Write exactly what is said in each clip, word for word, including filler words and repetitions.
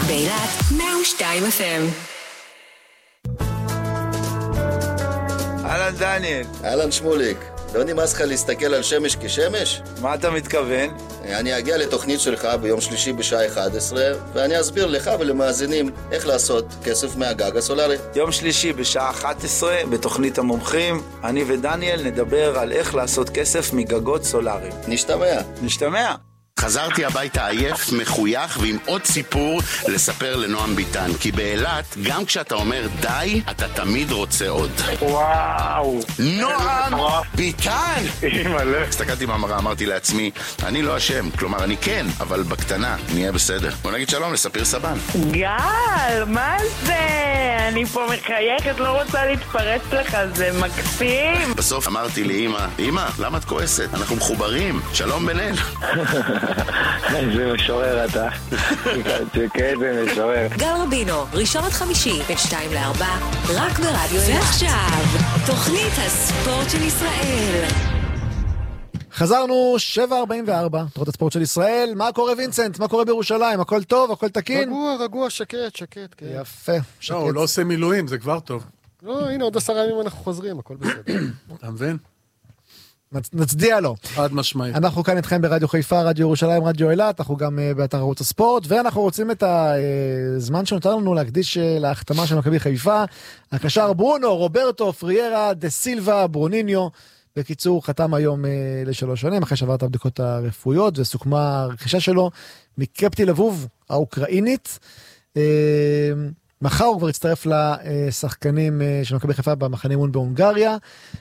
באילת מאה ושתיים אף אם. אהלן דניאל. אהלן שמוליק. לא נמאס לך להסתכל על שמש כשמש? מה אתה מתכוון? אני אגיע לתוכנית שלך ביום שלישי בשעה אחת עשרה, ואני אסביר לך ולמאזינים איך לעשות כסף מהגג הסולרי. יום שלישי בשעה אחת עשרה בתוכנית המומחים, אני ודניאל נדבר על איך לעשות כסף מגגות סולריים. נשתמע. נשתמע. חזרתי הביתה עייף, מחוייך ועם עוד סיפור לספר לנועם ביטן. כי באילת, גם כשאתה אומר די, אתה תמיד רוצה עוד. וואו. נועם ביטן! אימא'לה. הסתכלתי במראה, אמרתי לעצמי, אני לא אשם, כלומר אני כן, אבל בקטנה, נהיה בסדר. בוא נגיד שלום לספיר סבן. גל, מה זה? אני פה מחייכת, לא רוצה להתפרץ לך, זה מקסים. בסוף אמרתי לאמא, אמא, למה את כועסת? אנחנו מחוברים, שלום בינינו. איזה משורר אתה. איזה משורר. גל רבינו, ראשון עד חמישי, בין שתיים לארבע, רק ברדיו אילת. ועכשיו, תוכנית הספורט של ישראל. חזרנו שבע ארבעים וארבע, תוכנית הספורט של ישראל. מה קורה וינסנט? מה קורה בירושלים? הכל טוב? הכל תקין? רגוע, רגוע, שקט, שקט, כן. יפה, שקט. לא, הוא לא עושה מילואים, זה כבר טוב. לא, הנה, עוד עשרה ימים אנחנו חוזרים, הכל בסדר. אתה מבין? נצדיע לו. חד משמעית. אנחנו כאן איתכם ברדיו חיפה, רדיו ירושלים, רדיו אילת, אנחנו גם באתר ערוץ הספורט, ואנחנו רוצים את הזמן שנותר לנו להקדיש להחתמה של מכבי חיפה. הקשר ברונו, רוברטו, פריירה, דה סילבה, ברוניניו, בקיצור חתם היום לשלוש שנים, אחרי שעבר את הבדיקות הרפואיות, וסוכמה הרכישה שלו מקפטי לבוב האוקראינית. מחר הוא כבר הצטרף לשחקנים של מכבי חיפה במחנה אימון בהונגריה.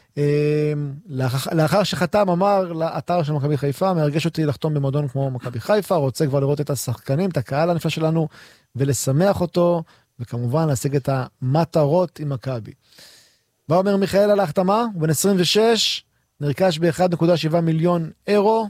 לאחר שחתם אמר לאתר של מכבי חיפה, מרגש אותי לחתום במועדון כמו מכבי חיפה, רוצה כבר לראות את השחקנים, את הקהל הנפלא שלנו, ולשמח אותו, וכמובן להשיג את המטרות עם מכבי. מה אומר מיכאל על ההחתמה? הוא בן עשרים ושש, נרכש ב-אחד נקודה שבע מיליון אירו,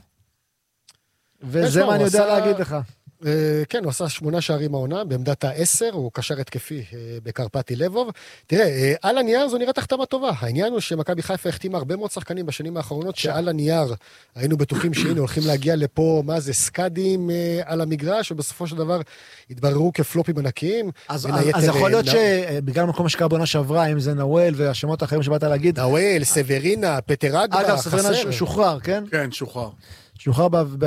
וזה מה אני יודע להגיד לך. כן, הוא עשה שמונה שערים העונה, בעמדת העשר, הוא קשר התקפי בקרפטי לבוב. תראה, על הנייר זו נראית החתמה טובה. העניין הוא שמכבי חיפה החתימה הרבה מאוד שחקנים בשנים האחרונות, שעל הנייר היינו בטוחים שהיינו הולכים להגיע לפה, מה זה, סקאדים על המגרש, ובסופו של דבר התבררו כפלופים ענקיים. אז יכול להיות שבגלל מקום שקרה בעונה שעברה, אם זה נאואל והשמות האחרים שבאת להגיד. נאואל, סברינה, פטרגבה, אגב, סברינה שוחרר, כן? כן, שוחרר. שוחרר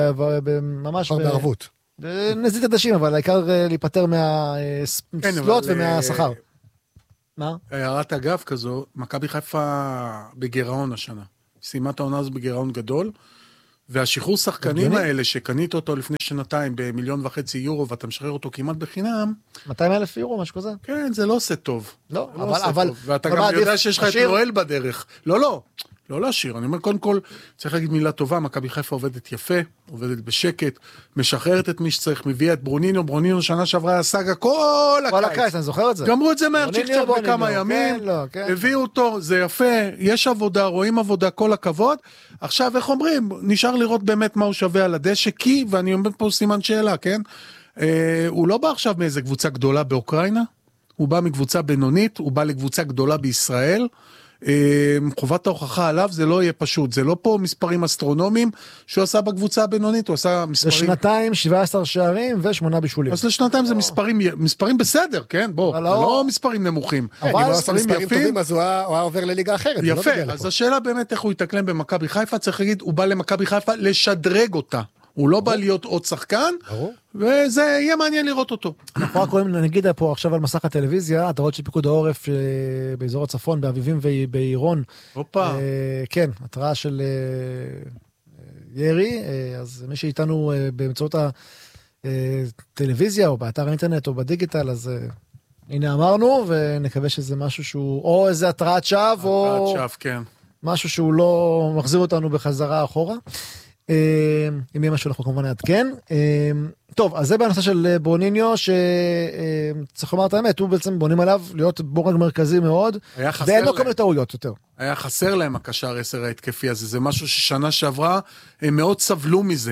ממש בערבות. נזית עדשים, אבל העיקר להיפטר מהסלוט ומהשכר. מה? הערת אגב כזו, מכבי חיפה בגירעון השנה. סיימת העונה הזו בגירעון גדול, והשחרור שחקנים האלה שקנית אותו לפני שנתיים במיליון וחצי יורו, ואתה משחרר אותו כמעט בחינם. מאתיים אלף יורו, משהו כזה? כן, זה לא עושה טוב. לא, אבל... ואתה גם יודע שיש לך את נואל בדרך. לא, לא. לא להשאיר, אני אומר, קודם כל, צריך להגיד מילה טובה, מכבי חיפה עובדת יפה, עובדת בשקט, משחררת את מי שצריך, מביאה את ברונינו, ברונינו שנה שעברה הסאגה כל הקיץ. כל הקיץ, אני זוכר את זה. גמרו את זה מהר צ'יק צ'ק בכמה ימים, הביאו אותו, זה יפה, יש עבודה, רואים עבודה, כל הכבוד. עכשיו, איך אומרים, נשאר לראות באמת מה הוא שווה על הדשא, כי, ואני אומר פה סימן שאלה, כן? הוא לא בא עכשיו מאיזה קבוצה גדולה באוקראינה, הוא בא מקבוצה בינונית, הוא בא לקבוצה גדולה בישראל, חובת ההוכחה עליו זה לא יהיה פשוט, זה לא פה מספרים אסטרונומיים שהוא עשה בקבוצה הבינונית, הוא עשה מספרים... לשנתיים, שבעה עשר שערים ושמונה בישולים. אז לשנתיים זה מספרים, מספרים בסדר, כן? בוא, זה לא מספרים נמוכים. אבל אם הוא עשה מספרים טובים, אז הוא היה עובר לליגה אחרת. יפה, אז השאלה באמת איך הוא יתקלם במכבי חיפה, צריך להגיד, הוא בא למכבי חיפה לשדרג אותה. הוא לא בא להיות עוד שחקן, וזה יהיה מעניין לראות אותו. אנחנו רק רואים, נגיד פה עכשיו על מסך הטלוויזיה, אתה רואה שפיקוד העורף באזור הצפון, באביבים ובעירון. הופה. כן, התראה של ירי, אז מי שאיתנו באמצעות הטלוויזיה, או באתר האינטרנט, או בדיגיטל, אז הנה אמרנו, ונקווה שזה משהו שהוא, או איזה התראת שווא, או... התראת שווא, כן. משהו שהוא לא מחזיר אותנו בחזרה אחורה. אם יהיה משהו אנחנו כמובן נעדכן. טוב, אז זה בנושא של ברוניניו, שצריך לומר את האמת, הוא בעצם בונים עליו להיות בורג מרכזי מאוד, ואין לו כל מיני טעויות יותר. היה חסר להם הקשר עשר ההתקפי הזה, זה משהו ששנה שעברה הם מאוד סבלו מזה.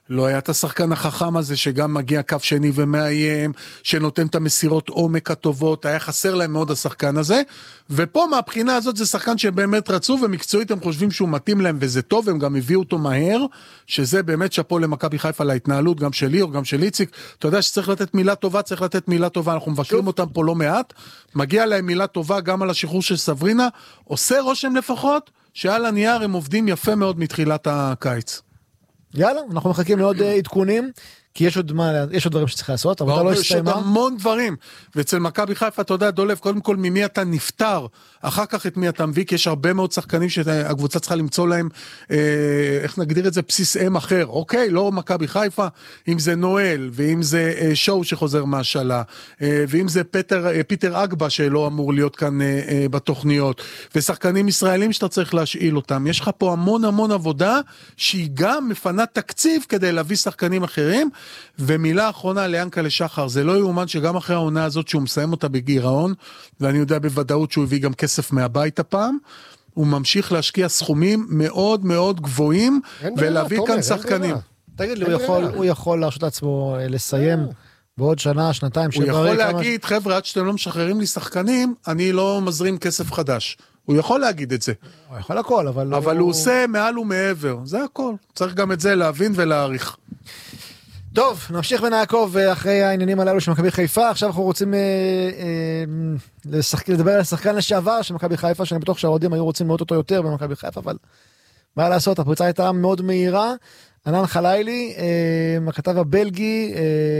לא היה את השחקן החכם הזה שגם מגיע קו שני ומאיים, שנותן את המסירות עומק הטובות, היה חסר להם מאוד השחקן הזה, ופה מהבחינה הזאת זה שחקן שבאמת רצו, ומקצועית הם חושבים שהוא מתאים להם וזה טוב, הם גם הביאו אותו מהר, שזה באמת שפו למכבי חיפה להתנהלות, גם של ליאור, גם של איציק, אתה יודע שצריך לתת מילה טובה, צריך לתת מילה טובה, אנחנו מבקרים אותם פה לא מעט, מגיע להם מילה טובה גם על השחרור של סברינה, עושה רושם לפחות, שעל הנייר הם עובדים יפה מאוד מתחילת הקיץ. יאללה, אנחנו מחכים לעוד עדכונים, כי יש עוד, מה, יש עוד דברים שצריך לעשות, אבל אתה לא הסתיימה. יש עוד המון דברים, ואצל מכבי חיפה, אתה יודע, דולב, קודם כל ממי אתה נפטר, אחר כך את מי אתה מביא, כי יש הרבה מאוד שחקנים שהקבוצה צריכה למצוא להם, אה, איך נגדיר את זה, בסיס אם אחר, אוקיי, לא מכבי חיפה, אם זה נואל, ואם זה אה, שואו שחוזר מהשאלה, אה, ואם זה פטר, אה, פיטר אגבה שלא אמור להיות כאן אה, אה, בתוכניות, ושחקנים ישראלים שאתה צריך להשאיל אותם, יש לך פה המון המון עבודה, שהיא גם מפנה תקציב כדי להביא שחקנים אחרים, ומילה אחרונה ליאנקה לשחר, זה לא יאומן שגם אחרי העונה הזאת שהוא מסיים אותה בגירעון, ואני יודע בוודאות שהוא הביא גם כסף מהבית הפעם, הוא ממשיך להשקיע סכומים מאוד מאוד גבוהים, ולהביא כאן שחקנים. תגיד לי, הוא יכול להרשות לעצמו לסיים בעוד שנה, שנתיים, הוא יכול להגיד, חבר'ה, עד שאתם לא משחררים לי שחקנים, אני לא מזרים כסף חדש. הוא יכול להגיד את זה. הוא יכול הכל, אבל... אבל הוא עושה מעל ומעבר, זה הכל. צריך גם את זה להבין ולהעריך. טוב, נמשיך ונעקוב אחרי העניינים הללו של מכבי חיפה. עכשיו אנחנו רוצים אה, אה, לשחק, לדבר על השחקן לשעבר של מכבי חיפה, שאני בטוח שהאוהדים היו רוצים לראות אותו יותר במכבי חיפה, אבל מה לעשות, הפריצה הייתה מאוד מהירה. ענן חלילי, אה, הכתב הבלגי,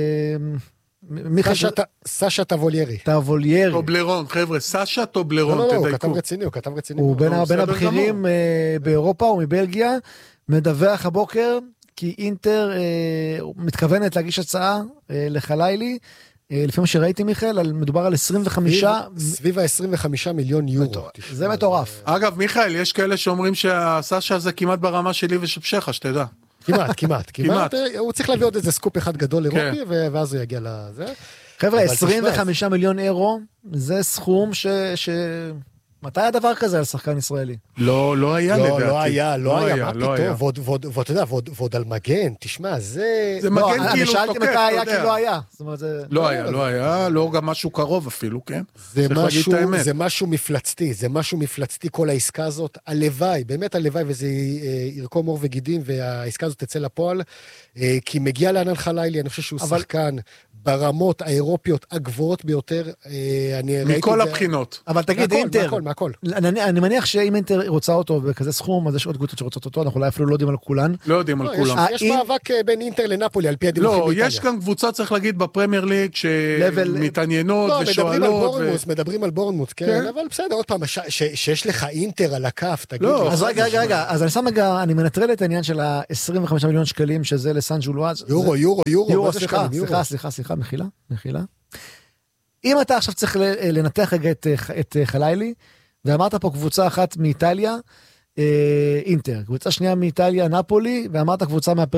אה, סשה טבוליירי. טבוליירי. טובלרון, חבר'ה, סשה טובלרון, לא, לא, הוא כתב רציני, הוא כתב רציני. הוא בין הבכירים באירופה, הוא מבלגיה, מדווח הבוקר, כי אינטר אה, מתכוונת להגיש הצעה אה, לחלילי, אה, לפעמים שראיתי מיכאל, על, מדובר על עשרים וחמישה... סביב, סביב ה-עשרים וחמישה מיליון יורו. מטור... זה מטורף. אגב, מיכאל, יש כאלה שאומרים שהסשה הזה כמעט ברמה שלי ושפשך, שתדע. כמעט, כמעט, כמעט. הוא צריך להביא עוד איזה סקופ אחד גדול אירופי, כן. ואז הוא יגיע לזה. חבר'ה, עשרים וחמישה מיליון אירו, זה סכום ש... ש... מתי הדבר כזה על שחקן ישראלי? לא, לא היה לדעתי. לא היה, לא היה, מה פתאום, ואתה יודע, ועוד על מגן, תשמע, זה... זה מגן כאילו תוקף, שאלתי מתי היה, כי לא היה. לא היה, לא היה, לא גם משהו קרוב אפילו, כן? זה משהו מפלצתי, זה משהו מפלצתי כל העסקה הזאת, הלוואי, באמת הלוואי, וזה ירקום עור וגידים, והעסקה הזאת תצא לפועל, כי מגיע לענן חלילי, אני חושב שהוא שחקן ברמות האירופיות הגבוהות ביותר, מכל הבחינות. אבל תגיד, אינטר, מהכל. אני, אני מניח שאם אינטר רוצה אותו בכזה סכום, אז יש עוד קבוצות שרוצות אותו, אנחנו אולי אפילו לא יודעים על כולן. לא יודעים על כולם. יש מאבק בין אינטר לנפולי, על פי הדיווחים באיטליה. לא, יש כאן קבוצה, צריך להגיד, בפרמייר ליג, שמתעניינות ושואלות. מדברים על בורנמוט, כן, אבל בסדר, עוד פעם, שיש לך אינטר על הכף, תגיד. אז רגע, רגע, רגע, אז אני שם רגע, אני מנטרל את העניין של ה-עשרים וחמישה מיליון שקלים, שזה לסן ז'ולואז. יורו, יורו, יורו. סליחה, סליחה, סליחה, סליחה, מחילה, מחילה. אם אתה עכשיו צריך לנתח רגע את, את חלילי, ואמרת פה קבוצה אחת מאיטליה, אינטר, קבוצה שנייה מאיטליה, נפולי, ואמרת קבוצה מהפרמייר